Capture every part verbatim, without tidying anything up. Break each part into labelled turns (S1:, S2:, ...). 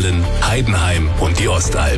S1: Aalen, Heidenheim und die Ostalb.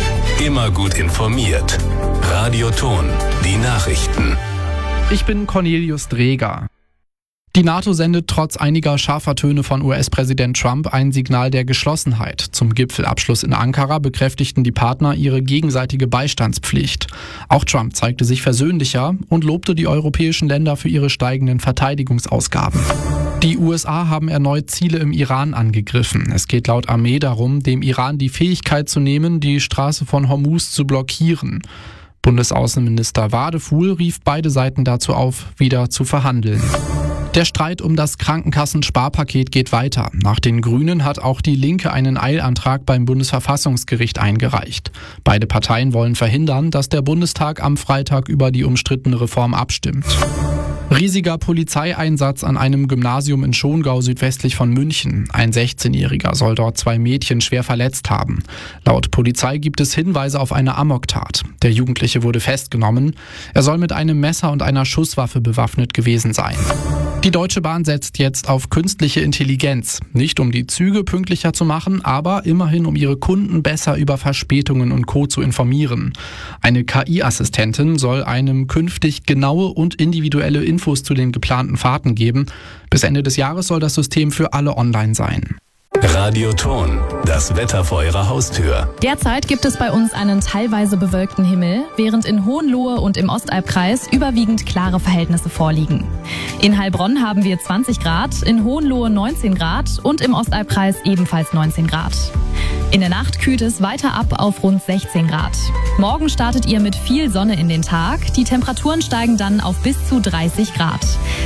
S1: Immer gut informiert. Radioton, die Nachrichten.
S2: Ich bin Cornelius Dreger. Die NATO sendet trotz einiger scharfer Töne von U S-Präsident Trump ein Signal der Geschlossenheit. Zum Gipfelabschluss in Ankara bekräftigten die Partner ihre gegenseitige Beistandspflicht. Auch Trump zeigte sich versöhnlicher und lobte die europäischen Länder für ihre steigenden Verteidigungsausgaben. Die U S A haben erneut Ziele im Iran angegriffen. Es geht laut Armee darum, dem Iran die Fähigkeit zu nehmen, die Straße von Hormuz zu blockieren. Bundesaußenminister Wadefuhl rief beide Seiten dazu auf, wieder zu verhandeln. Der Streit um das Krankenkassensparpaket geht weiter. Nach den Grünen hat auch die Linke einen Eilantrag beim Bundesverfassungsgericht eingereicht. Beide Parteien wollen verhindern, dass der Bundestag am Freitag über die umstrittene Reform abstimmt. Riesiger Polizeieinsatz an einem Gymnasium in Schongau südwestlich von München. Ein sechzehnjähriger soll dort zwei Mädchen schwer verletzt haben. Laut Polizei gibt es Hinweise auf eine Amoktat. Der Jugendliche wurde festgenommen. Er soll mit einem Messer und einer Schusswaffe bewaffnet gewesen sein. Die Deutsche Bahn setzt jetzt auf künstliche Intelligenz. Nicht um die Züge pünktlicher zu machen, aber immerhin um ihre Kunden besser über Verspätungen und Co. zu informieren. Eine K I-Assistentin soll einem künftig genaue und individuelle Infos zu den geplanten Fahrten geben. Bis Ende des Jahres soll das System für alle online sein.
S1: Radioton, das Wetter vor Ihrer Haustür.
S3: Derzeit gibt es bei uns einen teilweise bewölkten Himmel, während in Hohenlohe und im Ostalbkreis überwiegend klare Verhältnisse vorliegen. In Heilbronn haben wir zwanzig Grad, in Hohenlohe neunzehn Grad und im Ostalbkreis ebenfalls neunzehn Grad. In der Nacht kühlt es weiter ab auf rund sechzehn Grad. Morgen startet ihr mit viel Sonne in den Tag. Die Temperaturen steigen dann auf bis zu dreißig Grad.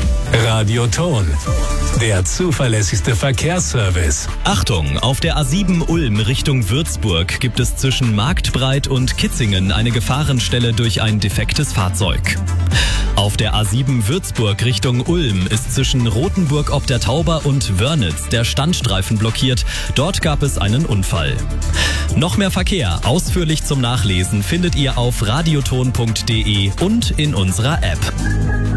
S1: Radioton, der zuverlässigste Verkehrsservice.
S4: Achtung, auf der A sieben Ulm Richtung Würzburg gibt es zwischen Marktbreit und Kitzingen eine Gefahrenstelle durch ein defektes Fahrzeug. Auf der A sieben Würzburg Richtung Ulm ist zwischen Rothenburg ob der Tauber und Wörnitz der Standstreifen blockiert. Dort gab es einen Unfall. Noch mehr Verkehr ausführlich zum Nachlesen findet ihr auf radioton punkt de und in unserer App.